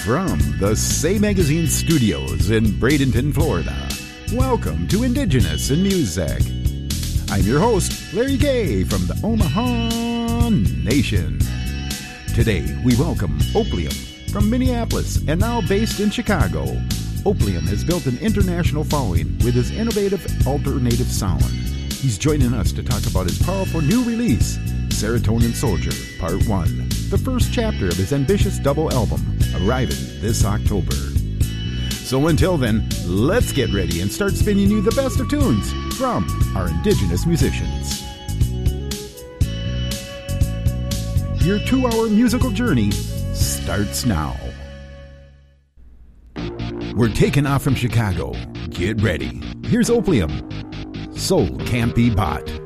From the Say Magazine studios in Bradenton, Florida, welcome to Indigenous in Music. I'm your host, Larry Gay from the Omaha Nation. Today, we welcome Opium from Minneapolis and now based in Chicago. Opium has built an international following with his innovative alternative sound. He's joining us to talk about his powerful new release, Serotonin Soldier, Part 1, the first chapter of his ambitious double album, arriving this October. So until then, let's get ready and start spinning you the best of tunes from our Indigenous musicians. Your 2-hour musical journey starts now. We're taking off from Chicago. Get ready. Here's Opium. Soul Can't Be Bought.